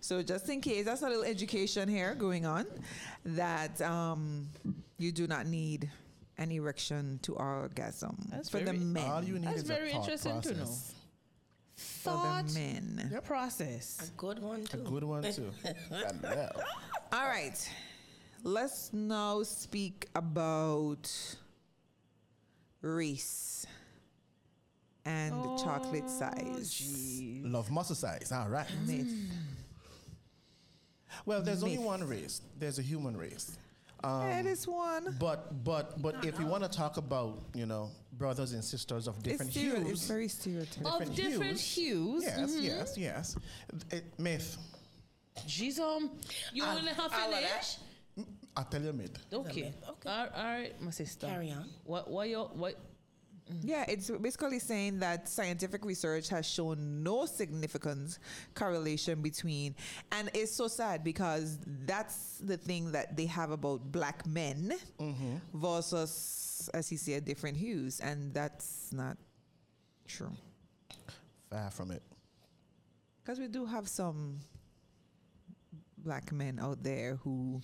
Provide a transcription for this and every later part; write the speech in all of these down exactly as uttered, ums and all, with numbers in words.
So just in case, that's a little education here going on, that um, you do not need an erection to orgasm That's for the very- men. All you need That's is very a thought interesting process. to know. For Thought the men. Yep. process. A good one A too. good one too. Yeah. All right. Let's now speak about race and chocolate size. Gee. Love muscle size. All right. Myth. Well, there's only Myth. one race. There's a human race. Um, That is one. But but but if we want to talk about, you know, brothers and sisters of It's, different stereo- hues, it's very stereotypical. Of different hues. yes, mhm. yes, yes. It, myth. Jeez, um, you I'll- only have I'll let finish? I tell you, myth. Okay. myth, okay. All, all right, my sister. Carry on. What? What? You? What? Yeah, it's basically saying that scientific research has shown no significant correlation between, and it's so sad because that's the thing that they have about black men versus, as he said, different hues, and that's not true. Far from it. Because we do have some black men out there who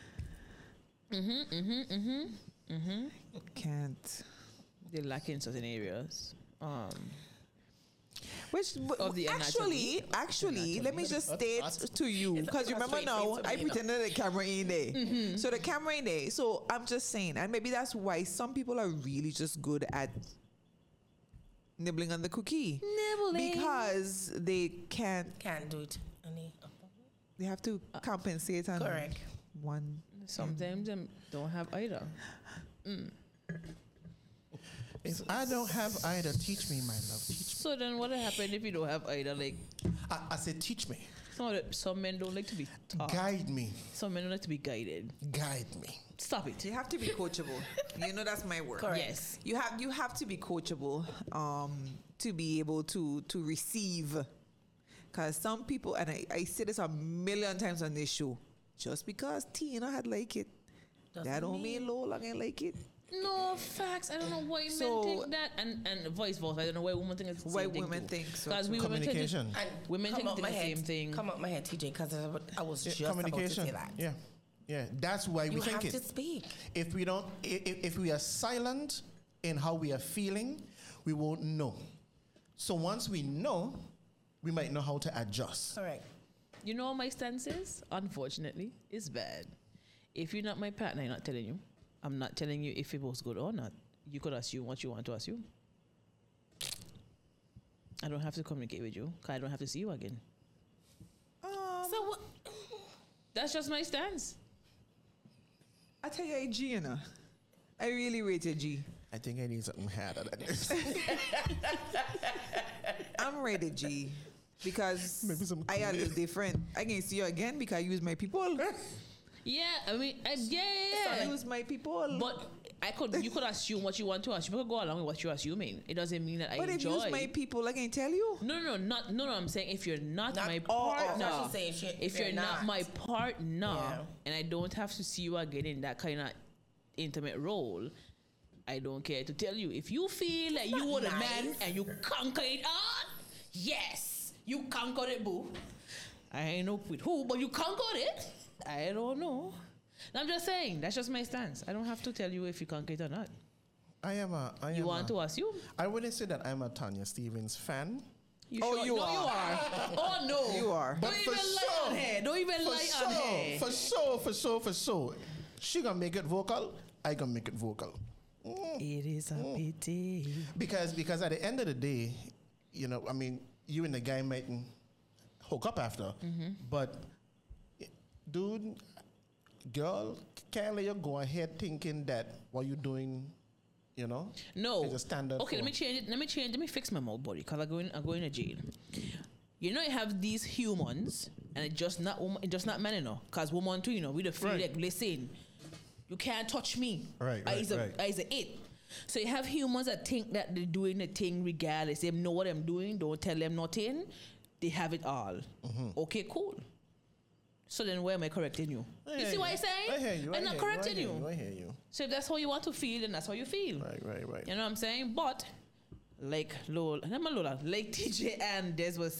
can't. They lack in certain areas. Um. Which but Of the actually, anatomy. actually, let me just state to you It's because a remember straight now face I to me, pretended the camera in there, so the camera in there. So I'm just saying, and maybe that's why some people are really just good at nibbling on the cookie Nibbling. because they can't. Can't do it. Any. They have to compensate on Correct. one. Sometimes them don't have either. If I don't have either, teach me, my love. Teach me. So then, what happen if you don't have either? Like I, I said, teach me. some of the, some men don't like to be taught. Guide me. Some men don't like to be guided. Guide me. Stop it. You have to be coachable. You know that's my word. Correct. Yes. You have you have to be coachable um, to be able to to receive. Because some people, and I, I say this a million times on this show, just because Tina had like it, Doesn't that don't mean- mean Lola can like it. No facts. I don't know why So- men think that, and and vice versa. I don't know why women think it's the Why same thing women too. think so Because too. we women tend to- Communication. And Women come think up they're my the head, same thing. Come up my head, T J, because I I was Yeah, just about to communication. say that. Yeah. Yeah. That's why we You think have it. to speak. If we don't, if, if we are silent in how we are feeling, we won't know. So once we know, we might know how to adjust. Correct. You know what my stance is? Unfortunately, it's bad. If you're not my partner, I'm not telling you. I'm not telling you if it was good or not. You could assume what you want to assume. I don't have to communicate with you because I don't have to see you again. Um, So what? That's just my stance. I tell you, a G, you know, I really rate a G. I think I need something harder than this. I'm rated G because Maybe some I are a little different. I can see you again because I use my people. Yeah, I mean, I, yeah, I yeah, yeah. use my people. But I could, you could assume what you want to assume. You could go along with what you're assuming. It doesn't mean that I But if enjoy. you use my people, I can tell you. No, no, no, not no, no. I'm saying if you're not, Not- my oh, oh, partner, that's what she's saying. If you're- if you're, not, my partner, Yeah. and I don't have to see you again in that kind of intimate role, I don't care to tell you. If you feel like you not were the man nice. and you conquer it all, yes, you conquered it, boo. I ain't know with who, but you conquered it. I don't know. I'm just saying. That's just my stance. I don't have to tell you if you conquer it or not. I am a. I You am want a, to assume? I wouldn't say that I'm a Tanya Stevens fan. You Oh, sure? you no, are. you are. Oh no, You are. Don't But even for lie sure, on her. Don't even For lie sure, on her. for sure, for sure, for sure. She gonna make it vocal. I gonna make it vocal. It is a pity. Because because at the end of the day, you know, I mean, you and the guy might hook up after, but dude, girl, can't let you go ahead thinking that what you're doing, you know, No. is a standard. Okay, for- let me change it. Let me change. Let me fix my mouth body because I'm going. I'm going to jail. You know, you have these humans, and it's just not woman, it's just not men, you know. Because woman too, you know, we the feel Right. like listen, you can't touch me. Right, I right, is a, right. I is a it. So you have humans that think that they're doing the thing regardless. They know what I'm doing. Don't tell them nothing. They have it all. Mm-hmm. Okay, cool. So then, where am I correcting you? I You hear see what I'm saying? I hear you. I I'm not hear correcting you. you. I hear you. I hear you. So if that's how you want to feel, then that's how you feel. Right, right, right. You know what I'm saying? But like Lola, not Lola, like T J and Des was